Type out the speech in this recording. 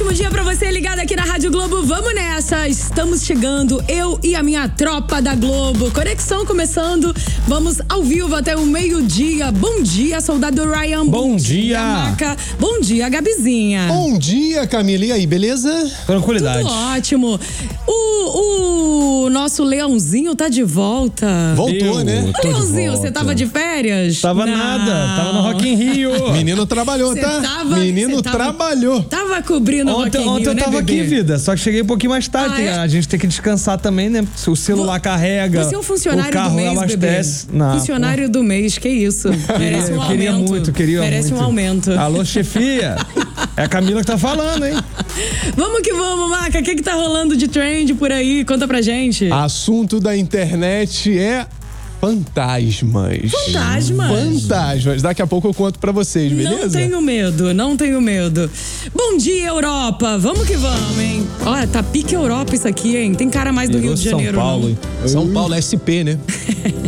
ótimo dia pra você ligado aqui na Rádio Globo. Vamos nessa, estamos chegando, eu e a minha tropa da Globo. Conexão começando, vamos ao vivo até o meio-dia. Bom dia, soldado Ryan. Bom dia. Maca. Bom dia, Gabizinha. Bom dia, Camila. E aí, beleza? Tranquilidade. Tudo ótimo. O nosso Leãozinho tá de volta. Voltou, né? Ô, Leãozinho, você tava de férias? Tava Não. nada, tava no Rock in Rio. Menino trabalhou, tá? Menino trabalhou. Tava cobrindo o Rock in Rio, Ontem eu né, tava bebê? aqui, vida, só que cheguei um pouquinho mais tarde. Ah, é? A gente tem que descansar também, né? Se o celular carrega, Você é um funcionário o carro do mês, abastece. bebê. Não, Funcionário do mês, que isso. Merece um eu aumento. queria Merece muito. um aumento. Alô, chefia. É a Camila que tá falando, hein? Vamos que vamos, Maca. O que tá rolando de trend por aí? Conta pra gente. Assunto da internet é fantasmas. Fantasmas. Daqui a pouco eu conto pra vocês, beleza? Não tenho medo. Bom dia, Europa. Vamos que vamos, hein? Olha, tá pique Europa isso aqui, hein? Tem cara mais do Rio de Janeiro, São Paulo, não. hein? São Paulo, SP, né?